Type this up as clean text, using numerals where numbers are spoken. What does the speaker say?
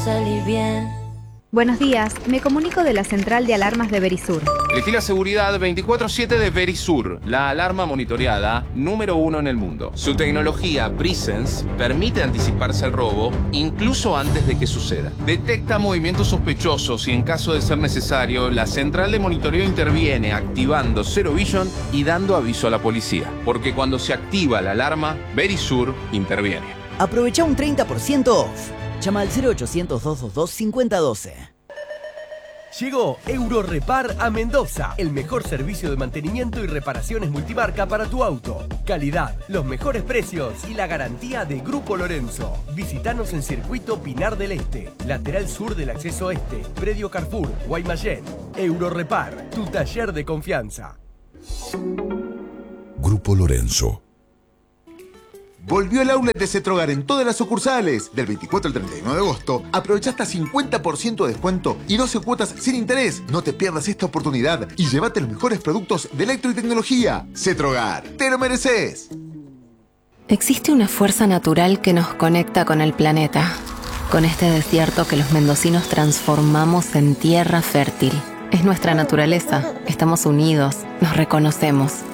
salir bien. Buenos días, me comunico de la central de alarmas de Verisur. Elegí seguridad 24/7 de Verisur, la alarma monitoreada número 1 en el mundo. Su tecnología Presence permite anticiparse al robo incluso antes de que suceda. Detecta movimientos sospechosos y en caso de ser necesario, la central de monitoreo interviene activando Zero Vision y dando aviso a la policía. Porque cuando se activa la alarma, Verisur interviene. Aprovecha un 30% off. Llama al 0800-222-5012. Llegó Eurorepar a Mendoza, el mejor servicio de mantenimiento y reparaciones multimarca para tu auto. Calidad, los mejores precios y la garantía de Grupo Lorenzo. Visítanos en Circuito Pinar del Este, lateral sur del acceso este, predio Carrefour, Guaymallén. Eurorepar, tu taller de confianza. Grupo Lorenzo. Volvió el outlet de Cetrogar en todas las sucursales. Del 24 al 31 de agosto, aprovecha hasta 50% de descuento y 12 cuotas sin interés. No te pierdas esta oportunidad y llévate los mejores productos de electro y tecnología. Cetrogar, te lo mereces. Existe una fuerza natural que nos conecta con el planeta, con este desierto que los mendocinos transformamos en tierra fértil. Es nuestra naturaleza, estamos unidos, nos reconocemos.